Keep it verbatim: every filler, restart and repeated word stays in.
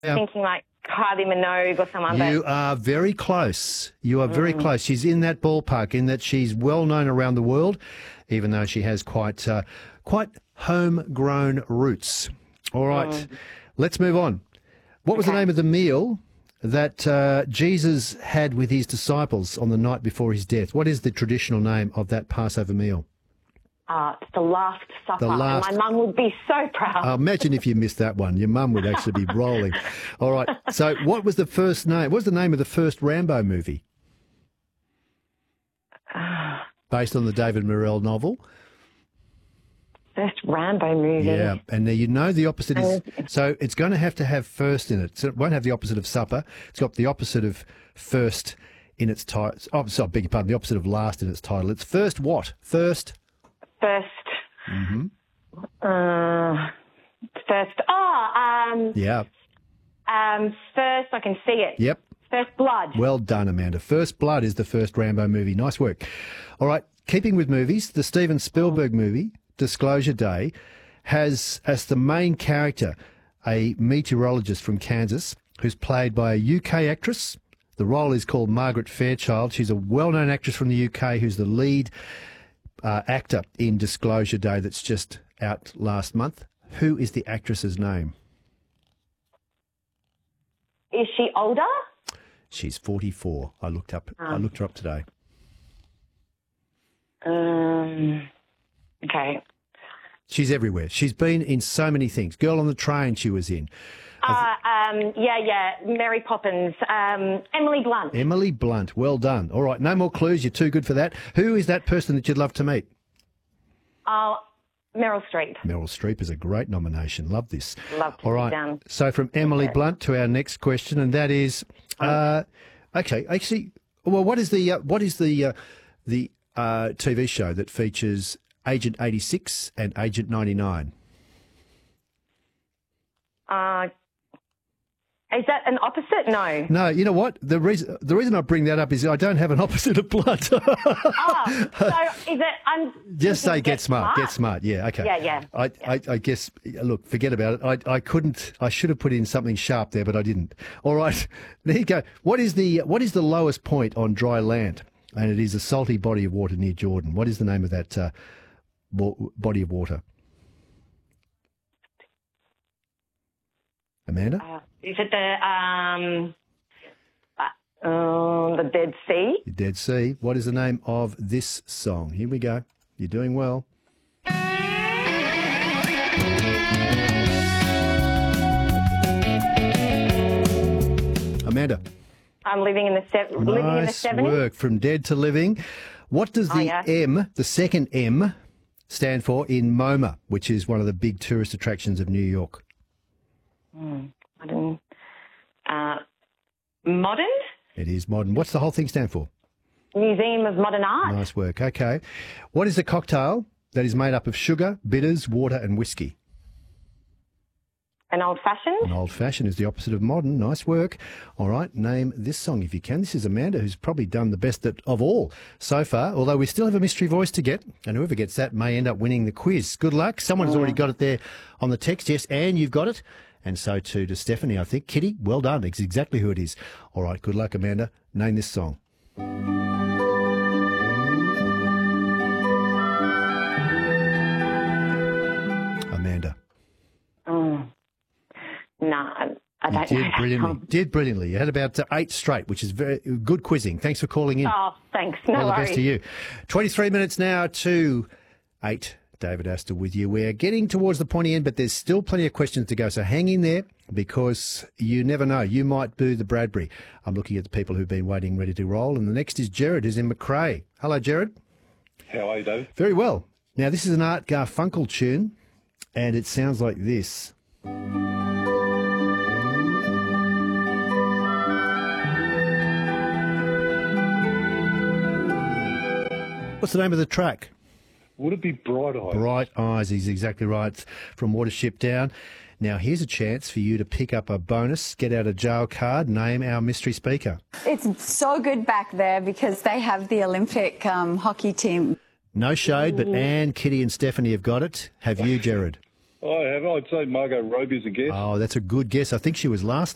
Yeah. Thinking like Kylie Minogue or someone. You but... are very close. You are very mm. close. She's in that ballpark, in that she's well known around the world, even though she has quite uh, quite homegrown roots. All right, mm. let's move on. What was okay. the name of the meal that uh, Jesus had with his disciples on the night before his death? What is the traditional name of that Passover meal? Uh, it's the Last Supper. The last... And my mum would be so proud. Uh, imagine if you missed that one. Your mum would actually be rolling. All right. So what was the first name? What was the name of the first Rambo movie? Based on the David Morrell novel. First Rambo movie. Yeah. And now you know the opposite is... So it's going to have to have first in it. So it won't have the opposite of supper. It's got the opposite of first in its title. Oh, sorry, beg your pardon. The opposite of last in its title. It's first what? First... First, mm-hmm. uh, first, oh, um, yeah. Um, first, I can see it. Yep. First Blood. Well done, Amanda. First Blood is the first Rambo movie. Nice work. All right, keeping with movies, the Steven Spielberg movie, Disclosure Day, has as the main character a meteorologist from Kansas who's played by a U K actress. The role is called Margaret Fairchild. She's a well-known actress from the U K who's the lead Uh, actor in Disclosure Day that's just out last month. Who is the actress's name? Is she older? She's forty-four. I looked up. Um, I looked her up today. Um. Okay. She's everywhere. She's been in so many things. Girl on the Train she was in. Uh, um, yeah, yeah, Mary Poppins, um, Emily Blunt. Emily Blunt, well done. All right, no more clues, you're too good for that. Who is that person that you'd love to meet? Oh, Meryl Streep. Meryl Streep is a great nomination. Love this. Love to All right, down. So from Emily okay. Blunt to our next question, and that is, uh, okay, actually, well, what is the uh, what is the uh, the uh, T V show that features Agent eighty-six and Agent ninety-nine? Uh. Is that an opposite? No. No, you know what? The reason the reason I bring that up is I don't have an opposite of blood. oh, so is it... I'm Just say get, get smart. smart. Get smart, yeah, okay. Yeah, yeah. I, yeah. I, I guess, look, forget about it. I, I couldn't, I should have put in something sharp there, but I didn't. All right, there you go. What is the What is the lowest point on dry land? And it is a salty body of water near Jordan. What is the name of that uh, body of water? Amanda? Uh, is it the um, uh, uh, the Dead Sea? The Dead Sea. What is the name of this song? Here we go. You're doing well. Amanda? I'm living in the se- nice living in the seventies. Nice work. From Dead to Living. What does the oh, yeah. M, the second M, stand for in MoMA, which is one of the big tourist attractions of New York? Mm, modern. Uh, modern? It is modern. What's the whole thing stand for? Museum of Modern Art. Nice work. Okay. What is a cocktail that is made up of sugar, bitters, water and whiskey? An old-fashioned? An old-fashioned is the opposite of modern. Nice work. All right, name this song if you can. This is Amanda, who's probably done the best of all so far, although we still have a mystery voice to get, and whoever gets that may end up winning the quiz. Good luck. Someone has already got it there on the text. Yes, Anne, you've got it. And so too does Stephanie, I think. Kitty, well done. It's exactly who it is. All right, good luck, Amanda. Name this song. Amanda. Oh. No, I, I don't you did know. Brilliantly. Did brilliantly. You had about uh, eight straight, which is very good quizzing. Thanks for calling in. Oh, thanks. No All the worries. best to you. twenty-three minutes now to eight. David Astor with you. We're getting towards the pointy end, but there's still plenty of questions to go. So hang in there because you never know. You might boo the Bradbury. I'm looking at the people who've been waiting, ready to roll. And the next is Jared, who's in Macrae. Hello, Jared. How are you, David? Very well. Now, this is an Art Garfunkel tune, and it sounds like this. What's the name of the track? Would it be Bright Eyes? Bright Eyes is exactly right. It's from Watership Down. Now, here's a chance for you to pick up a bonus, get out a jail card, name our mystery speaker. It's so good back there because they have the Olympic um, hockey team. No shade, but Anne, Kitty and Stephanie have got it. Have you, Jared? I have. I'd say Margot Robbie is a guess. Oh, that's a good guess. I think she was last